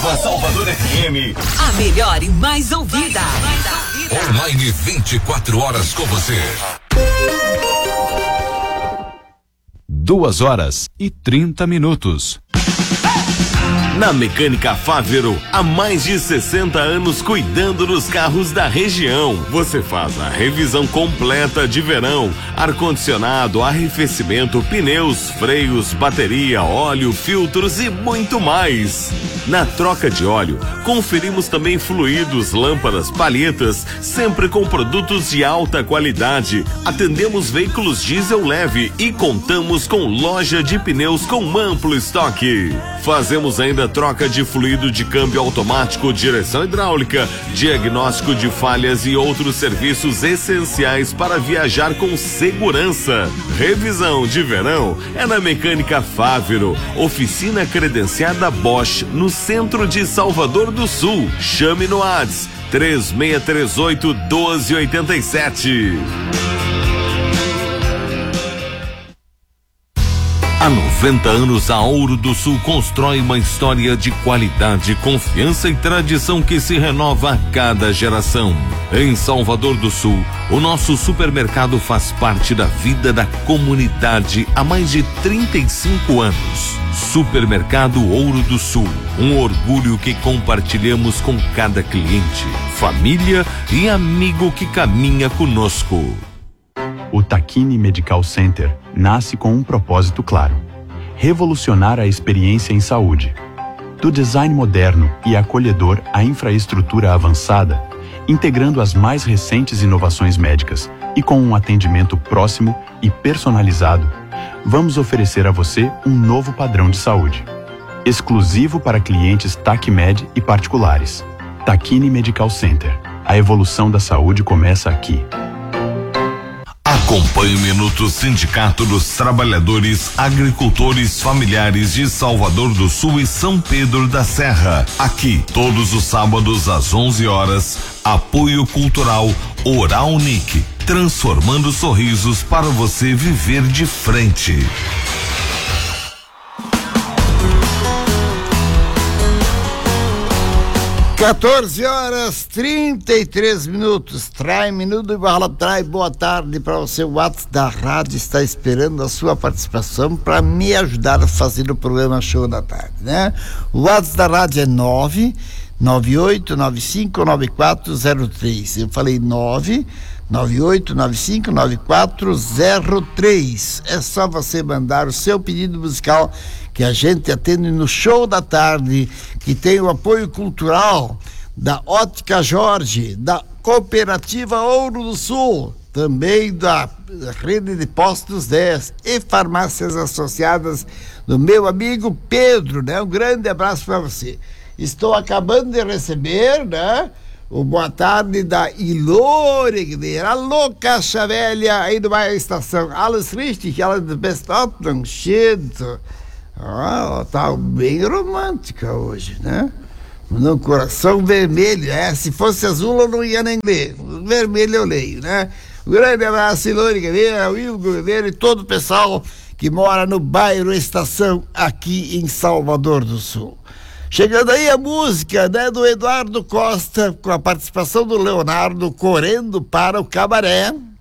Nova Salvador FM. A melhor e mais ouvida. Online 24 horas com você. 2h30. Na Mecânica Fávero, há mais de 60 anos cuidando dos carros da região. Você faz a revisão completa de verão, ar-condicionado, arrefecimento, pneus, freios, bateria, óleo, filtros e muito mais. Na troca de óleo, conferimos também fluidos, lâmpadas, palhetas, sempre com produtos de alta qualidade. Atendemos veículos diesel leve e contamos com loja de pneus com amplo estoque. Fazemos ainda troca de fluido de câmbio automático, direção hidráulica, diagnóstico de falhas e outros serviços essenciais para viajar com segurança. Revisão de verão é na Mecânica Fávero, oficina credenciada Bosch, no centro de Salvador do Sul. Chame no WhatsApp 3638-1287. Há 90 anos, a Ouro do Sul constrói uma história de qualidade, confiança e tradição que se renova a cada geração. Em Salvador do Sul, o nosso supermercado faz parte da vida da comunidade há mais de 35 anos. Supermercado Ouro do Sul, um orgulho que compartilhamos com cada cliente, família e amigo que caminha conosco. O Takini Medical Center nasce com um propósito claro: revolucionar a experiência em saúde. Do design moderno e acolhedor à infraestrutura avançada, integrando as mais recentes inovações médicas e com um atendimento próximo e personalizado, vamos oferecer a você um novo padrão de saúde, exclusivo para clientes TACMED e particulares. Takini Medical Center. A evolução da saúde começa aqui. Acompanhe o Minuto Sindicato dos Trabalhadores Agricultores Familiares de Salvador do Sul e São Pedro da Serra. Aqui, todos os sábados às 11 horas, apoio cultural Oral Unique, transformando sorrisos para você viver de frente. 14h33. Trai minuto e barra trai. Boa tarde para você. O WhatsApp da rádio está esperando a sua participação para me ajudar a fazer o programa Show da Tarde, né? O WhatsApp da rádio é 998959403. Eu falei 998959403. É só você mandar o seu pedido musical que a gente atende no Show da Tarde, que tem o apoio cultural da Ótica Jorge, da Cooperativa Ouro do Sul, também da Rede de Postos 10 e farmácias associadas do meu amigo Pedro, né? Um grande abraço para você. Estou acabando de receber, né, o boa tarde da Ilore. Alô, Caixa Velha, aí do bairro Estação. Alles richtig, alles Bestordnung, shit. Tá bem romântica hoje, né? No coração vermelho, se fosse azul eu não ia nem ler, vermelho eu leio, né? Um grande abraço, Ilone Guerreiro, Will Guerreiro e todo o pessoal que mora no bairro Estação aqui em Salvador do Sul. Chegando aí a música, né, do Eduardo Costa, com a participação do Leonardo, Correndo para o Cabaré.